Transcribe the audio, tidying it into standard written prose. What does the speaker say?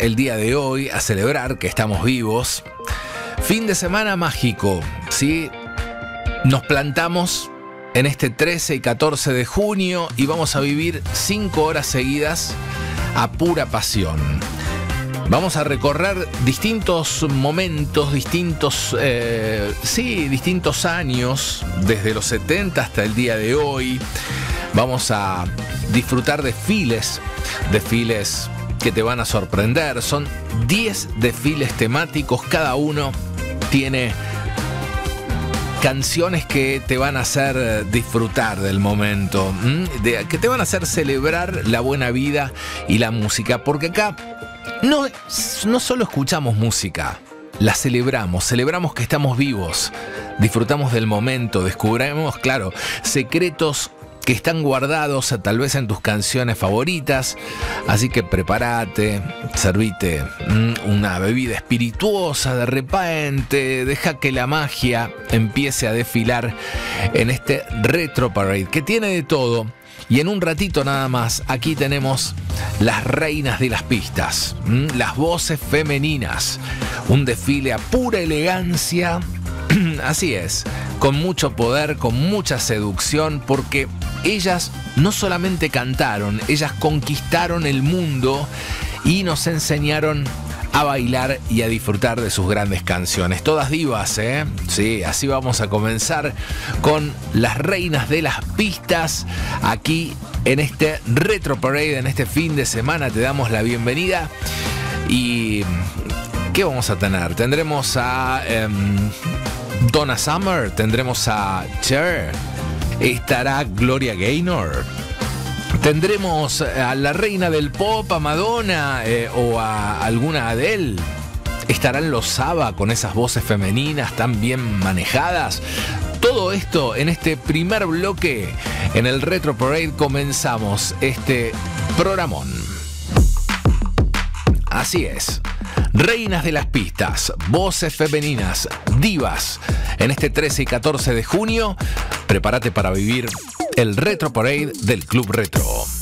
el día de hoy, a celebrar que estamos vivos. Fin de semana mágico, ¿sí? Nos plantamos en este 13 y 14 de junio y vamos a vivir 5 horas seguidas a pura pasión. Vamos a recorrer distintos momentos, distintos años, desde los 70 hasta el día de hoy. Vamos a disfrutar desfiles que te van a sorprender. Son 10 desfiles temáticos, cada uno tiene canciones que te van a hacer disfrutar del momento, que te van a hacer celebrar la buena vida y la música, porque acá no solo escuchamos música, la celebramos que estamos vivos, disfrutamos del momento, descubrimos, claro, secretos que están guardados tal vez en tus canciones favoritas. Así que prepárate, servite una bebida espirituosa de repente, deja que la magia empiece a desfilar en este Retro Parade, que tiene de todo. Y en un ratito nada más, aquí tenemos las reinas de las pistas, las voces femeninas, un desfile a pura elegancia. Así es, con mucho poder, con mucha seducción, porque ellas no solamente cantaron, ellas conquistaron el mundo y nos enseñaron a bailar y a disfrutar de sus grandes canciones. Todas divas, ¿eh? Sí, así vamos a comenzar con las reinas de las pistas aquí en este Retro Parade, en este fin de semana. Te damos la bienvenida y ¿qué vamos a tener? Tendremos a Donna Summer, tendremos a Cher, estará Gloria Gaynor, tendremos a la reina del pop, a Madonna, o a alguna Adele. Estarán los ABBA con esas voces femeninas tan bien manejadas. Todo esto en este primer bloque en el Retro Parade. Comenzamos este programón. Así es. Reinas de las pistas, voces femeninas, divas. En este 13 y 14 de junio, prepárate para vivir el Retro Parade del Club Retro.